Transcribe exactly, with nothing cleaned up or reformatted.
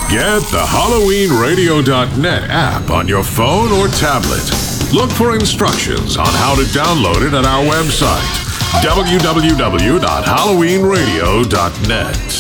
Get the Halloween Radio dot net app on your phone or tablet. Look for instructions on how to download it at our website, w w w dot halloween radio dot net.